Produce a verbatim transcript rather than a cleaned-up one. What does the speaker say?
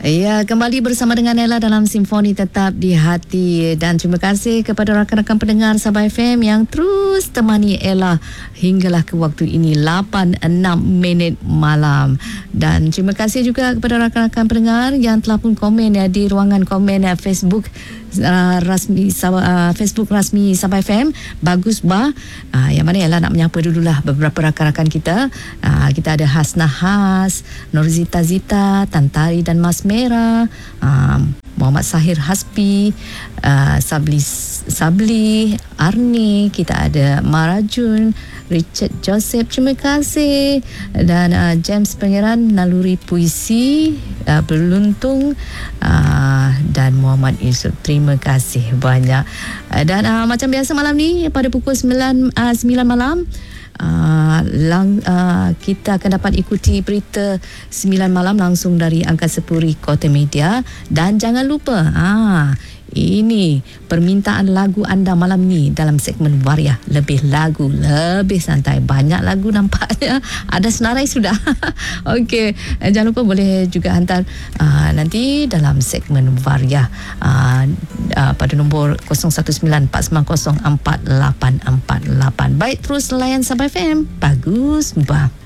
Ya, kembali bersama dengan Ella dalam Simfoni Tetap di Hati, dan terima kasih kepada rakan-rakan pendengar Sabah F M yang terus temani Ella hinggalah ke waktu ini lapan enam minit malam. Dan terima kasih juga kepada rakan-rakan pendengar yang telah pun komen ya, di ruangan komen ya, Facebook Uh, rasmi uh, Facebook rasmi Sabah F M. Bagus bah. Uh, yang mana Ella nak menyapa dululah beberapa rakan-rakan kita. Uh, kita ada Hasna Has, Norzita Zita, Tantari dan Mas Merah, uh, Muhammad Sahir Hasbi, uh, Sabli Sabli Arni, kita ada Marajun, Richard Joseph, terima kasih, dan uh, James Pangeran, Naluri Puisi, uh, Berluntung, uh, dan Muhammad Yusuf. Terima kasih banyak. Uh, dan uh, macam biasa malam ni pada pukul sembilan, uh, sembilan malam Uh, lang, uh, kita akan dapat ikuti berita sembilan malam langsung dari Angkasa Puri Kota Media. Dan jangan lupa, ah, ini permintaan lagu anda malam ni dalam segmen Waria. Lebih lagu, lebih santai, banyak lagu nampaknya. Ada senarai sudah. Okey, jangan lupa boleh juga hantar uh, nanti dalam segmen Waria uh, uh, pada nombor kosong satu sembilan empat sembilan kosong empat lapan empat lapan. Baik, terus layan Sabah F M. Bagus, bah.